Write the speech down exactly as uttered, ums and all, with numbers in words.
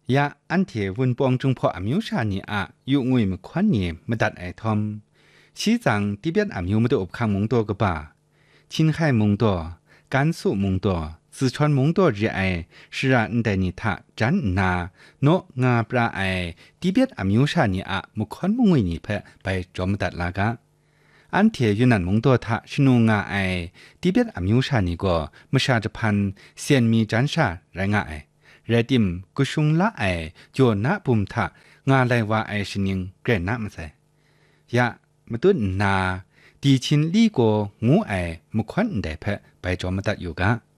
ยาอันเทวุนปองจงพออมิวชานีอะอยู่งวยมควันเนี่ยมาดัดไอทอมชี้จังที่เบียนอมิวมาตัวอบคังมงตัวกบ่าชินไข่มงตัว甘肃มงตัว四川มงตัวรีไอ是啊นแต่นี่ทะจันนาโนงาปลาไอที่เบียนอมิวชานีอะมควันมงวยนี่เพะไปจอมดัดลากะอันเทยุนันมงตัวทะชนูงาไอที่เบียนอมิวชานีก็มชาจะพันเซียนมีจันชาไรงาไอเรดิมกุชุงละไอโยนะปุมทะงาไลวาไอชนิงเกรนะมาใส่ยะมาตุนนาดีชินลี่โกงูไอมุควันได้เพะไปจอมตัดอยู่กะ